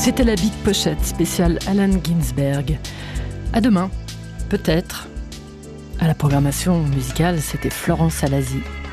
C'était la Big Pochette spéciale Allen Ginsberg. À demain, peut-être. À la programmation musicale, c'était Florence Alazi.